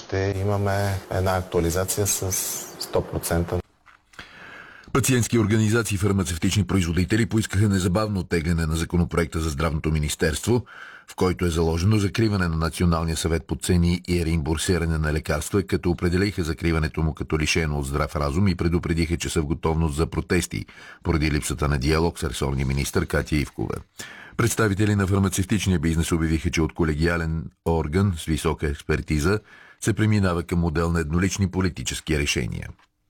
ще имаме една актуализация с 100%. Пациентски организации и фармацевтични производители поискаха незабавно оттегляне на законопроекта за здравното министерство, в който е заложено закриване на Националния съвет по цени и реимбурсиране на лекарства, като определиха закриването му като лишено от здрав разум и предупредиха, че са в готовност за протести поради липсата на диалог с ресорния министър Катя Ивкова. Представители на фармацевтичния бизнес обявиха, че от колегиален орган с висока експертиза се преминава към модел на еднолични политически решения.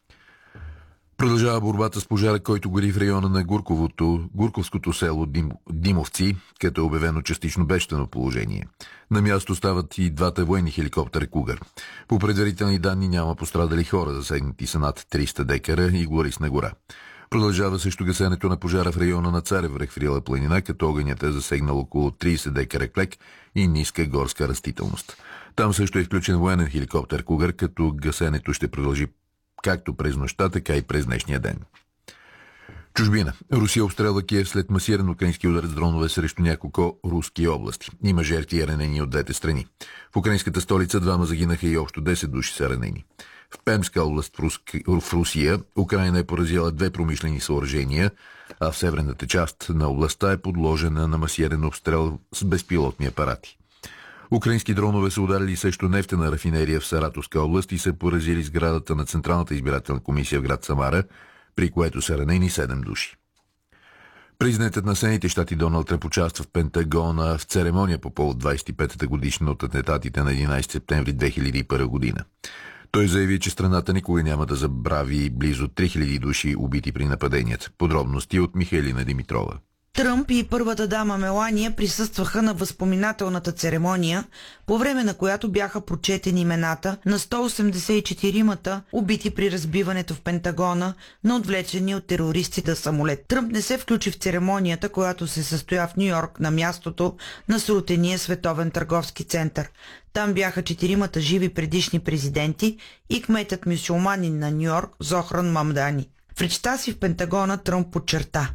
Продължава борбата с пожара, който гори в района на Гурковското село Димовци, като е обявено частично бедствено положение. На място стават и двата военни хеликоптера Кугър. По предварителни данни няма пострадали хора, засегнати са над 300 декара и гористна гора. Продължава също гасенето на пожара в района на Царев връх в Рила планина, като огънят е засегнал около 30 декара клек и ниска горска растителност. Там също е включен военен хеликоптер Кугър, като гасенето ще продължи както през нощта, така и през днешния ден. Чужбина. Русия обстрелва Киев след масиран украински удар с дронове срещу няколко руски области. Има жертви и ранени от двете страни. В украинската столица 2 загинаха и общо 10 души са ранени. В Пемска област в Русия Украина е поразила 2 промишлени съоръжения, а в северната част на областта е подложена на масиран обстрел с безпилотни апарати. Украински дронове са ударили също нефтена рафинерия в Саратовска област и са поразили сградата на Централната избирателна комисия в град Самара, при което са ранени 7 души. Президентът на Съединените щати Доналд Тръмп участва в Пентагона в церемония по повод 25-та годишна от атентатите на 11 септември 2001 година. Той заяви, че страната никога няма да забрави близо 3000 души убити при нападенията. Подробности от Михайлина Димитрова. Тръмп и първата дама Мелания присъстваха на възпоминателната церемония, по време на която бяха прочетени имената на 184-мата убити при разбиването в Пентагона на отвлечени от терористите самолет. Тръмп не се включи в церемонията, която се състоя в Ню-Йорк на мястото на срутения Световен търговски център. Там бяха 4-мата живи предишни президенти и кметът мюсюлманин на Ню-Йорк Зохран Мамдани. В речта си в Пентагона Тръмп подчерта: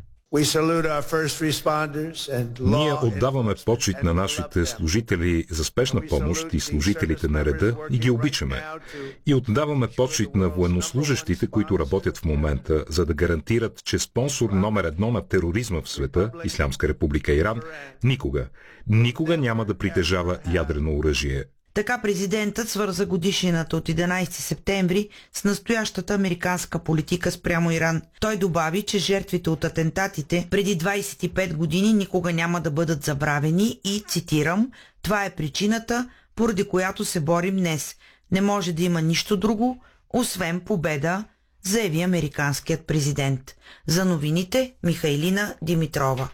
Ние отдаваме почит на нашите служители за спешна помощ и служителите на реда и ги обичаме. И отдаваме почит на военнослужащите, които работят в момента, за да гарантират, че спонсор номер 1 на тероризма в света, Ислямска република Иран, никога няма да притежава ядрено оръжие. Така президентът свърза годишнината от 11 септември с настоящата американска политика спрямо Иран. Той добави, че жертвите от атентатите преди 25 години никога няма да бъдат забравени и, цитирам, "Това е причината, поради която се борим днес. Не може да има нищо друго, освен победа", заяви американският президент. За новините Михайлина Димитрова.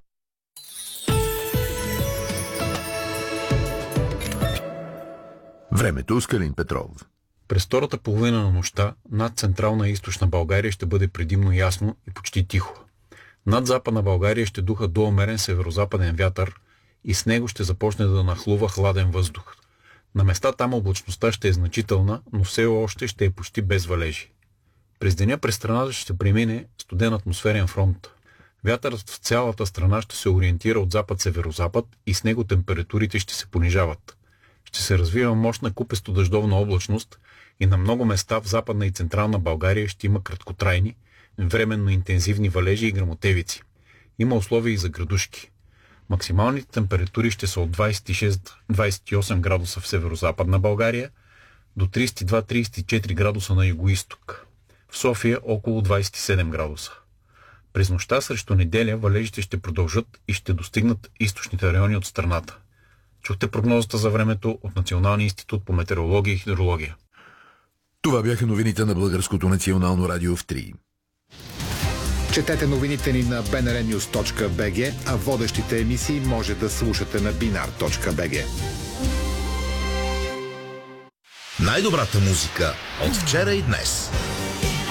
Времето с Калин Петров. През втората половина на нощта над Централна и Източна България ще бъде предимно ясно и почти тихо. Над Западна България ще духа до умерен северозападен вятър и с него ще започне да нахлува хладен въздух. На места там облачността ще е значителна, но все още ще е почти без валежи. През деня през страната ще премине студен атмосферен фронт. Вятърът в цялата страна ще се ориентира от запад-северозапад и с него температурите ще се понижават. Ще се развива мощна купесто-дъждовна облачност и на много места в Западна и Централна България ще има краткотрайни, временно интензивни валежи и гръмотевици. Има условия и за градушки. Максималните температури ще са от 26-28 градуса в Северозападна България до 32-34 градуса на югоизток. В София около 27 градуса. През нощта срещу неделя валежите ще продължат и ще достигнат източните райони от страната. Чухте прогнозата за времето от Националния институт по метеорология и хидрология. Това бяха новините на Българското национално радио в 3. Четете новините ни на bnrnews.bg, а водещите емисии може да слушате на binar.bg. Най-добрата музика от вчера и днес.